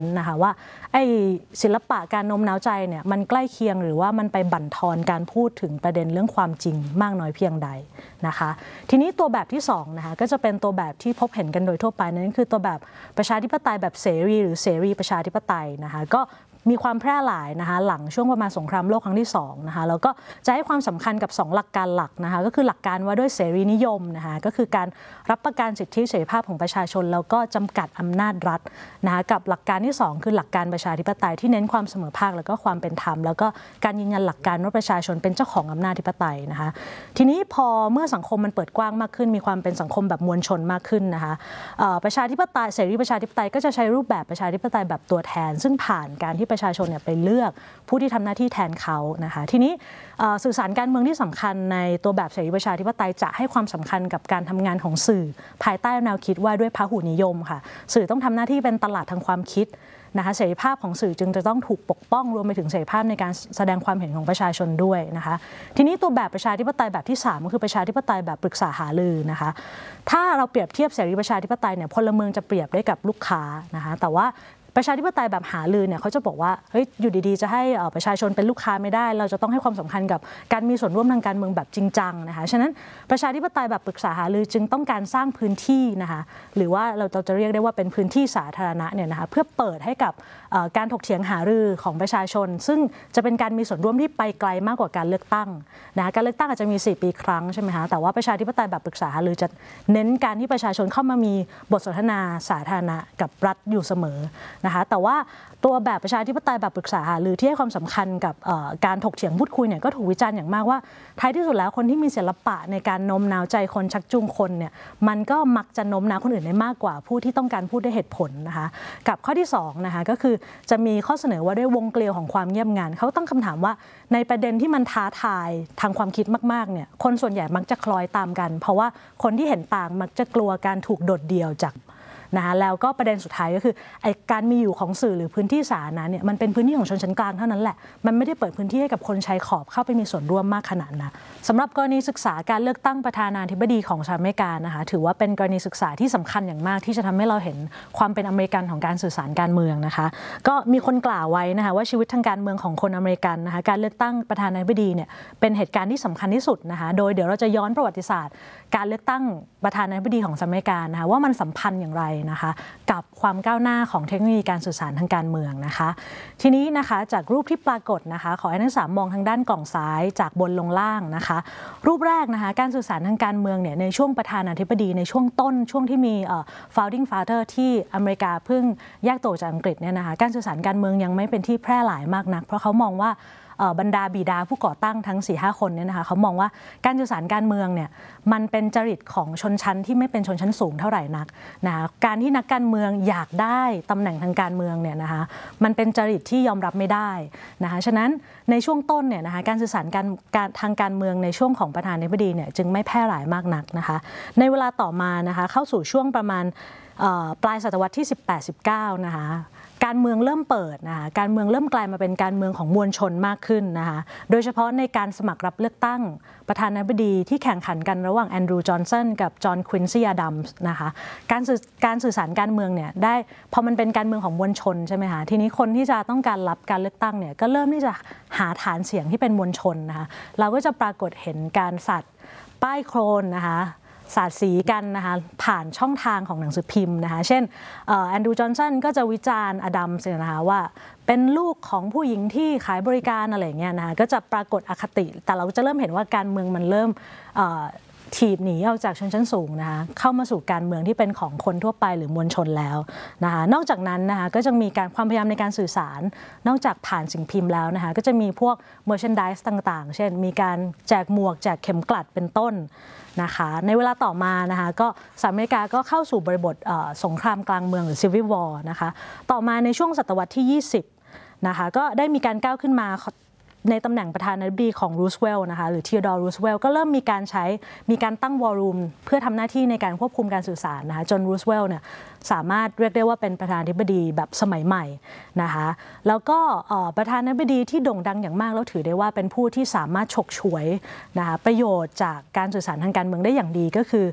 นะคะว่าไอ้ศิลปะการโน้มน้าวใจเนี่ยมันใกล้เคียงหรือว่ามันไปบั่นทอนการพูดถึงประเด็นเรื่องความจริงมากน้อยเพียงใดนะคะทีนี้ตัวแบบที่2นะคะก็จะเป็นตัวแบบที่พบเห็นกันโดยทั่วไปนั่นคือตัวแบบประชาธิปไตยแบบเสรีหรือเสรีประชาธิปไตยนะคะก็มีความแพร่หลายนะคะหลังช่วงประมาณสงครามโลกครั้งที่2นะคะแล้วก็จะให้ความสำคัญกับ2หลักการหลักนะคะก็คือหลักการว่าด้วยเสรีนิยมนะคะก็คือการรับประกันสิทธิเสรีภาพของประชาชนแล้วก็จำกัดอำนาจรัฐนะคะกับหลักการที่2คือหลักการประชาธิปไตยที่เน้นความเสมอภาคแล้วก็ความเป็นธรรมแล้วก็การยืนยันหลักการว่าประชาชนเป็นเจ้าของอำนาจอธิปไตยนะคะทีนี้พอเมื่อสังคมมันเปิดกว้างมากขึ้นมีความเป็นสังคมแบบมวลชนมากขึ้นนะคะประชาธิปไตยเสรีประชาธิปไตยก็จะใช้รูปแบบประชาธิปไตยแบบตัวแทนซึ่งผ่านการที่ประชาชนเนี่ยไปเลือกผู้ที่ทำหน้าที่แทนเขานะคะทีนี้สื่อสารการเมืองที่สำคัญในตัวแบบเสรีประชาธิปไตยจะให้ความสำคัญกับการทำงานของสื่อภายใต้แนวคิดว่าด้วยพหุนิยมค่ะสื่อต้องทำหน้าที่เป็นตลาดทางความคิดนะคะเสรีภาพของสื่อจึงจะต้องถูกปกป้องรวมไปถึงเสรีภาพในการแสดงความเห็นของประชาชนด้วยนะคะทีนี้ตัวแบบประชาธิปไตยแบบที่3ก็คือประชาธิปไตยแบบปรึกษาหารือนะคะถ้าเราเปรียบเทียบเสรีประชาธิปไตยเนี่ยพลเมืองจะเปรียบได้กับลูกค้านะคะแต่ว่าประชาธิปไตยแบบหารือเนี่ยเขาจะบอกว่าเฮ้ยอยู่ดีๆจะให้ประชาชนเป็นลูกค้าไม่ได้เราจะต้องให้ความสำคัญกับการมีส่วนร่วมทางการเมืองแบบจริงจังนะคะฉะนั้นประชาธิปไตยแบบปรึกษาหารือจึงต้องการสร้างพื้นที่นะคะหรือว่าเราจะเรียกได้ว่าเป็นพื้นที่สาธารณะเนี่ยนะคะเพื่อเปิดให้กับการถกเถียงหารือของประชาชนซึ่งจะเป็นการมีส่วนร่วมที่ไปไกลมากกว่าการเลือกตั้งนะคะการเลือกตั้งอาจจะมี4 ปีครั้งใช่ไหมคะแต่ว่าประชาธิปไตยแบบปรึกษาหารือจะเน้นการที่ประชาชนเข้ามามีบทสนทนาสาธารณะกับรัฐอยู่เสมอนะคะแต่ว่าตัวแบบประชาธิปไตยแบบปรึกษาหารือที่ให้ความสำคัญกับการถกเถียงพูดคุยเนี่ยก็ถูกวิจารณ์อย่างมากว่าท้ายที่สุดแล้วคนที่มีศิลปะในการโน้มน้าวใจคนชักจูงคนเนี่ยมันก็มักจะโน้มน้าวคนอื่นได้มากกว่าผู้ที่ต้องการพูดด้วยเหตุผลนะคะกับข้อที่2นะคะก็คือจะมีข้อเสนอว่าด้วยวงเกลียวของความเงียบงันเขาตั้งคำถามว่าในประเด็นที่มันท้าทายทางความคิดมากๆเนี่ยคนส่วนใหญ่มักจะคล้อยตามกันเพราะว่าคนที่เห็นต่างมักจะกลัวการถูกโดดเดี่ยวจากนะคะแล้วก็ประเด็นสุดท้ายก็คือไอ้การมีอยู่ของสื่อหรือพื้นที่สาธารณะเนี่ยมันเป็นพื้นที่ของชนชั้นกลางเท่านั้นแหละมันไม่ได้เปิดพื้นที่ให้กับคนชายขอบเข้าไปมีส่วนร่วมมากขนาดนั้นสำหรับกรณีศึกษาการเลือกตั้งประธานาธิบดีของสหรัฐอเมริกานะคะถือว่าเป็นกรณีศึกษาที่สำคัญอย่างมากที่จะทำให้เราเห็นความเป็นอเมริกันของการสื่อสารการเมืองนะคะก็มีคนกล่าวไว้นะคะว่าชีวิตทางการเมืองของคนอเมริกันนะคะการเลือกตั้งประธานาธิบดีเนี่ยเป็นเหตุการณ์ที่สำคัญที่สุดนะคะโดยเดี๋ยวเราจะย้อนประวัติศาสตร์การเลือกตั้งประธานาธิบดีของสหรัฐอเมริกานะคะว่ามันสัมพันธ์อย่างไรนะคะกับความก้าวหน้าของเทคโนโลยีการสื่อสารทางการเมืองนะคะทีนี้นะคะจากรูปที่ปรากฏนะคะขอให้นักศึกษามองทางด้านกล่องซ้ายจากบนลงล่างนะคะรูปแรกนะคะการสื่อสารทางการเมืองเนี่ยในช่วงประธานาธิบดีในช่วงต้นช่วงที่มีfounding father ที่อเมริกาเพิ่งแยกตัวจากอังกฤษเนี่ยนะคะการสื่อสารการเมืองยังไม่เป็นที่แพร่หลายมากนักเพราะเขามองว่าบรรดาบิดาผู้ก่อตั้งทั้ง 4-5 คนเนี่ยนะคะเขามองว่าการสื่อสารการเมืองเนี่ยมันเป็นจริตของชนชั้นที่ไม่เป็นชนชั้นสูงเท่าไหร่นักนะคะการที่นักการเมืองอยากได้ตำแหน่งทางการเมืองเนี่ยนะคะมันเป็นจริตที่ยอมรับไม่ได้นะคะฉะนั้นในช่วงต้นเนี่ยนะคะการสื่อสารทางการเมืองในช่วงของประธานาธิบดีเนี่ยจึงไม่แพร่หลายมากนักนะคะในเวลาต่อมานะคะเข้าสู่ช่วงประมาณปลายศตวรรษที่ 18-19 นะคะการเมืองเริ่มเปิดนะคะการเมืองเริ่มกลายมาเป็นการเมืองของมวลชนมากขึ้นนะคะโดยเฉพาะในการสมัครรับเลือกตั้งประธานาธิบดีที่แข่งขันกันระหว่างแอนดรูว์จอห์นสันกับจอห์นควินซี่อดัมส์นะคะการสื่อสารการเมืองเนี่ยได้พอมันเป็นการเมืองของมวลชนใช่ไหมคะทีนี้คนที่จะต้องการรับการเลือกตั้งเนี่ยก็เริ่มที่จะหาฐานเสียงที่เป็นมวลชนนะคะเราก็จะปรากฏเห็นการสัตว์ป้ายโครนนะคะสาดสีกันนะคะผ่านช่องทางของหนังสือพิมพ์นะคะเช่นแอนดรูว์จอห์นสันก็จะวิจารณ์อดัมส์นะคะว่าเป็นลูกของผู้หญิงที่ขายบริการอะไรเงี้ยนะคะก็จะปรากฏอคติแต่เราจะเริ่มเห็นว่าการเมืองมันเริ่มถีบหนีออกจากชนชั้นสูงนะคะเข้ามาสู่การเมืองที่เป็นของคนทั่วไปหรือมวลชนแล้วนะคะนอกจากนั้นนะคะก็จะมีการความพยายามในการสื่อสารนอกจากผ่านสิ่งพิมพ์แล้วนะคะก็จะมีพวก merchandise ต่างๆเช่นมีการแจกหมวกแจกเข็มกลัดเป็นต้นนะคะในเวลาต่อมานะคะก็สหรัฐอเมริกาก็เข้าสู่บริบทสงครามกลางเมืองหรือ Civil War นะคะต่อมาในช่วงศตวรรษที่20นะคะก็ได้มีการก้าวขึ้นมาในตำแหน่งประธานาธิบดีของรูสเวลล์นะคะหรือทีโอดอร์ รูสเวลล์ก็เริ่มมีการตั้งวอลลุ่มเพื่อทำหน้าที่ในการควบคุมการสื่อสารนะคะจนรูสเวลล์เนี่ยสามารถเรียกได้ว่าเป็นประธานาธิบดีแบบสมัยใหม่นะคะแล้วก็ประธานาธิบดีที่โด่งดังอย่างมากแล้วถือได้ว่าเป็นผู้ที่สามารถฉกฉวยนะคะประโยชน์จากการสื่อสารทางการเมืองได้อย่างดีก็คือ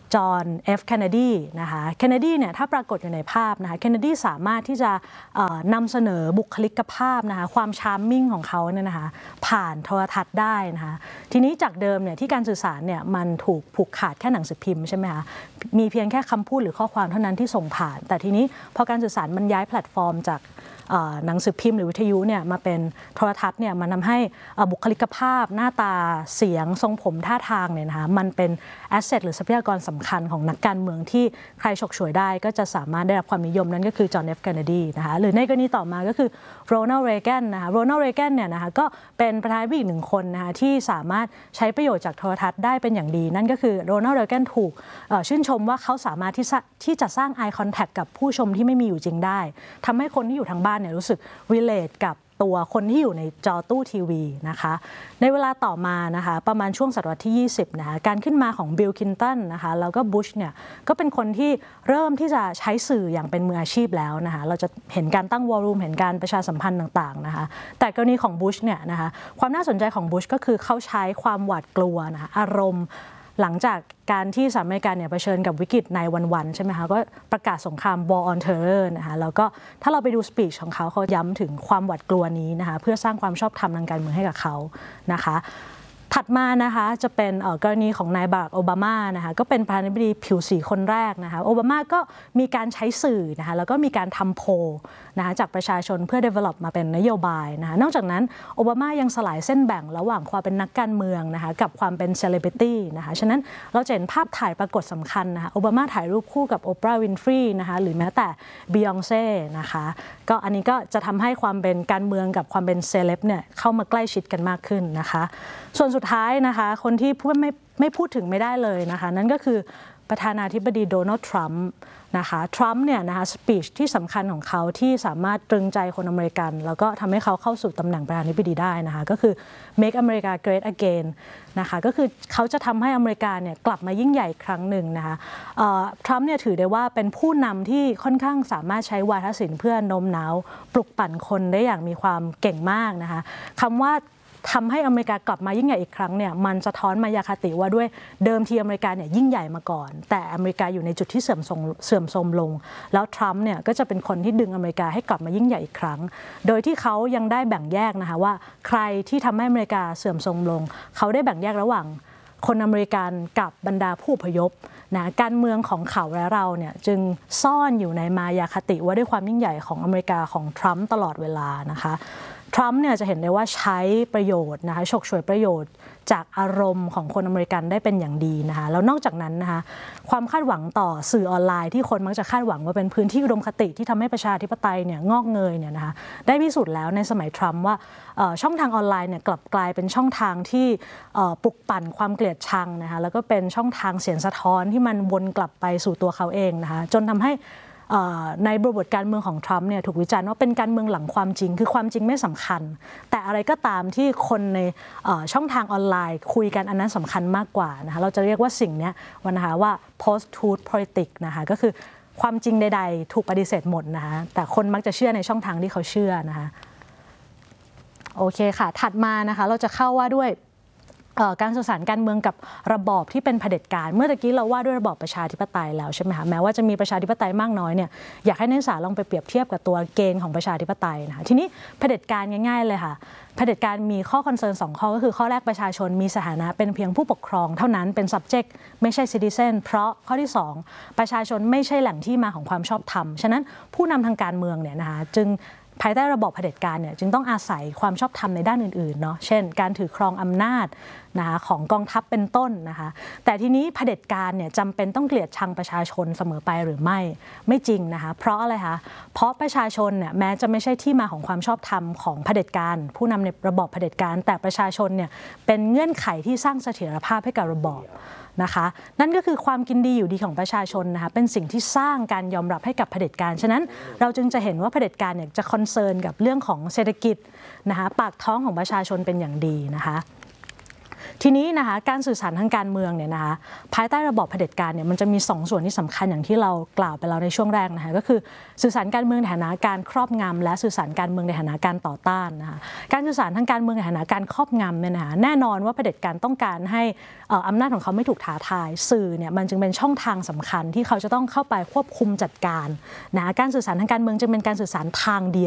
จอห์น F. เคนเนดีนะคะเคนเนดีเนี่ยถ้าปรากฏอยู่ในภาพนะคะเคนเนดีสามารถที่จะนำเสนอบุคลิกภาพนะคะความชาร์มมิ่งของเขาเนี่ยนะคะผ่านโทรทัศน์ได้นะคะทีนี้จากเดิมเนี่ยที่การสื่อสารเนี่ยมันถูกผูกขาดแค่หนังสือพิมพ์ใช่ไหมคะมีเพียงแค่คำพูดหรือข้อความเท่านั้นที่ส่งผ่านแต่ทีนี้พอการสื่อสารมันย้ายแพลตฟอร์มจากหนังสือพิมพ์หรือวิทยุเนี่ยมาเป็นโทรทัศน์เนี่ยมันทำให้บุคลิกภาพหน้าตาเสียงทรงผมท่าทางเนี่ยนะคะมันเป็นแอสเซทหรือทรัพยากรสำคัญของนักการเมืองที่ใครฉกฉวยได้ก็จะสามารถได้รับความนิยมนั่นก็คือจอห์น F. เคนเนดีนะคะหรือในกรณีต่อมาก็คือโรนัลด์ เรแกนนะคะโรนัลด์ เรแกนเนี่ยนะคะก็เป็นประธานาธิบดีอีกหนึ่งคนนะคะที่สามารถใช้ประโยชน์จากโทรทัศน์ได้เป็นอย่างดีนั่นก็คือโรนัลด์ เรแกนถูกชื่นชมว่าเขาสามารถที่จะสร้าง eye contact กับผู้ชมที่ไม่มีอยู่จริงได้ทำให้คนที่อยู่ทางบ้านเนี่ยรู้สึกrelate กับตัวคนที่อยู่ในจอตู้ทีวีนะคะในเวลาต่อมานะคะประมาณช่วงศตวรรษที่20นะคะการขึ้นมาของบิล คลินตันนะคะแล้วก็บุชเนี่ยก็เป็นคนที่เริ่มที่จะใช้สื่ออย่างเป็นมืออาชีพแล้วนะคะเราจะเห็นการตั้งวอลลุ่มเห็นการประชาสัมพันธ์ต่างๆนะคะแต่กรณีของบุชเนี่ยนะคะความน่าสนใจของบุชก็คือเขาใช้ความหวาดกลัวนะคะอารมณ์หลังจากการที่สหรัฐอเมริกาเนี่ยเผชิญกับวิกฤตในวันๆใช่ไหมคะก็ประกาศสงคราม War on Terror นะคะแล้วก็ถ้าเราไปดูสปีชของเขาย้ำถึงความหวาดกลัวนี้นะคะเพื่อสร้างความชอบธรรมทางการเมืองให้กับเขานะคะถัดมานะคะจะเป็นกรณีของนายบารัก โอบามานะคะก็เป็นประธานาธิบดีผิวสีคนแรกนะคะโอบามาก็มีการใช้สื่อนะคะแล้วก็มีการทำโพลนะคะจากประชาชนเพื่อ develop มาเป็นนโยบายนะคะนอกจากนั้นโอบามายังสลายเส้นแบ่งระหว่างความเป็นนักการเมืองนะคะกับความเป็น celebrity นะคะฉะนั้นเราจะเห็นภาพถ่ายปรากฏสำคัญนะคะโอบามาถ่ายรูปคู่กับโอปราห์ วินฟรีนะคะหรือแม้แต่บียองเซ่นะคะก็อันนี้ก็จะทำให้ความเป็นการเมืองกับความเป็นเซเลบเนี่ยเข้ามาใกล้ชิดกันมากขึ้นนะคะส่วนสุดท้ายนะคะคนที่ไม่พูดถึงไม่ได้เลยนะคะนั่นก็คือประธานาธิบดีโดนัลด์ทรัมป์นะคะทรัมป์เนี่ยนะคะสปีชที่สำคัญของเขาที่สามารถตรึงใจคนอเมริกันแล้วก็ทำให้เขาเข้าสู่ตำแหน่งประธานาธิบดีได้นะคะก็คือ Make America Great Again นะคะก็คือเขาจะทำให้อเมริกาเนี่ยกลับมายิ่งใหญ่ครั้งหนึ่งนะคะทรัมป์เนี่ยถือได้ว่าเป็นผู้นำที่ค่อนข้างสามารถใช้วาทศิลป์เพื่อโน้มน้าวปลุกปั่นคนได้อย่างมีความเก่งมากนะคะคำว่าทำให้อเมริกากลับมายิ่งใหญ่อีกครั้งเนี่ยมันสะท้อนมายาคติว่าด้วยเดิมทีอเมริกาเนี่ยยิ่งใหญ่มาก่อนแต่อเมริกาอยู่ในจุดที่เสื่อมโทรมลงแล้วทรัมป์เนี่ยก็จะเป็นคนที่ดึงอเมริกาให้กลับมายิ่งใหญ่อีกครั้งโดยที่เขายังได้แบ่งแยกนะคะว่าใครที่ทำให้อเมริกาเสื่อมโทรมลงเขาได้แบ่งแยกระหว่างคนอเมริกันกับบรรดาผู้อพยพนะการเมืองของเขาและเราเนี่ยจึงซ่อนอยู่ในมายาคติว่าด้วยความยิ่งใหญ่ของอเมริกาของทรัมป์ตลอดเวลานะคะทรัมป์เนี่ยจะเห็นได้ว่าใช้ประโยชน์นะคะฉกฉวยประโยชน์จากอารมณ์ของคนอเมริกันได้เป็นอย่างดีนะคะแล้วนอกจากนั้นนะคะความคาดหวังต่อสื่อออนไลน์ที่คนมักจะคาดหวังว่าเป็นพื้นที่อุดมคติที่ทำให้ประชาธิปไตยเนี่ยงอกเงยเนี่ยนะคะได้พิสูจน์แล้วในสมัยทรัมป์ว่าช่องทางออนไลน์เนี่ยกลับกลายเป็นช่องทางที่ปลุกปั่นความเกลียดชังนะคะแล้วก็เป็นช่องทางเสียงสะท้อนที่มันวนกลับไปสู่ตัวเขาเองนะคะจนทำให้ในบริบทการเมืองของทรัมป์เนี่ยถูกวิจารณ์ว่าเป็นการเมืองหลังความจริงคือความจริงไม่สำคัญแต่อะไรก็ตามที่คนในช่องทางออนไลน์คุยกันอันนั้นสำคัญมากกว่านะคะเราจะเรียกว่าสิ่งนี้นะคะว่า post truth politics นะคะก็คือความจริงใดๆถูกปฏิเสธหมดนะคะแต่คนมักจะเชื่อในช่องทางที่เขาเชื่อนะคะโอเคค่ะถัดมานะคะเราจะเข้าว่าด้วยการสื่อสารการเมืองกับระบอบที่เป็นเผด็จการเมื่อตะกี้เราว่าด้วยระบอบประชาธิปไตยแล้วใช่ไหมคะแม้ว่าจะมีประชาธิปไตยมากน้อยเนี่ยอยากให้นักศึกษาลองไปเปรียบเทียบกับตัวเกณฑ์ของประชาธิปไตยนะคะทีนี้เผด็จการง่ายๆเลยค่ะเผด็จการมีข้อคอนเซิร์น2ข้อก็คือข้อแรกประชาชนมีสถานะเป็นเพียงผู้ปกครองเท่านั้นเป็น subject ไม่ใช่ citizen เพราะข้อที่2ประชาชนไม่ใช่แหล่งที่มาของความชอบธรรมฉะนั้นผู้นำทางการเมืองเนี่ยนะคะจึงภายใต้ระบอบเผด็จการเนี่ยจึงต้องอาศัยความชอบธรรมในด้านอื่นๆเนาะเช่นการถือครองอำนาจนะคะของกองทัพเป็นต้นนะคะแต่ทีนี้เผด็จการเนี่ยจำเป็นต้องเกลียดชังประชาชนเสมอไปหรือไม่จริงนะคะเพราะอะไรคะเพราะประชาชนเนี่ยแม้จะไม่ใช่ที่มาของความชอบธรรมของเผด็จการผู้นำในระบอบเผด็จการแต่ประชาชนเนี่ยเป็นเงื่อนไขที่สร้างเสถียรภาพให้กับระบอบนะคะนั่นก็คือความกินดีอยู่ดีของประชาชนนะคะเป็นสิ่งที่สร้างการยอมรับให้กับเผด็จการฉะนั้นเราจึงจะเห็นว่าเผด็จการเนี่ยจะคอนเซิร์นกับเรื่องของเศรษฐกิจนะคะปากท้องของประชาชนเป็นอย่างดีนะคะทีนี้นะคะการสื่อสารทางการเมืองเนี่ยนะคะภายใต้ระบอบเผด็จการเนี่ยมันจะมี2 ส่วนที่สำคัญอย่างที่เรากล่าวไปแล้วในช่วงแรกนะคะก็คือสื่อสารการเมืองในฐานะการครอบงำและสื่อสารการเมืองในฐานะการต่อต้านนะคะการสื่อสารทางการเมืองในฐานะการครอบงำเนี่ยนะคะแน่นอนว่าเผด็จการต้องการให้อำนาจของเขาไม่ถูกท้าทายสื่อเนี่ยมันจึงเป็นช่องทางสำคัญที่เขาจะต้องเข้าไปควบคุมจัดการนะการสื่อสารทางการเมืองจึงเป็นการสื่อสารทางเดียว